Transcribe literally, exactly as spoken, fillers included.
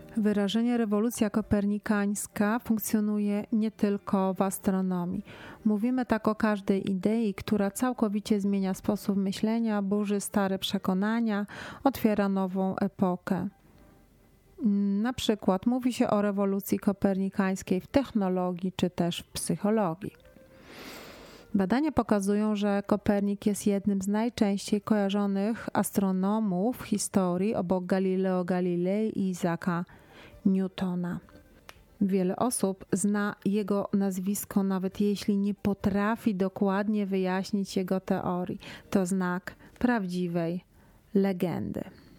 Wyrażenie rewolucja kopernikańska funkcjonuje nie tylko w astronomii. Mówimy tak o każdej idei, która całkowicie zmienia sposób myślenia, burzy stare przekonania, otwiera nową epokę. Na przykład mówi się o rewolucji kopernikańskiej w technologii czy też w psychologii. Badania pokazują, że Kopernik jest jednym z najczęściej kojarzonych astronomów w historii obok Galileo Galilei i Isaaca Newtona. Wiele osób zna jego nazwisko, nawet jeśli nie potrafi dokładnie wyjaśnić jego teorii. To znak prawdziwej legendy.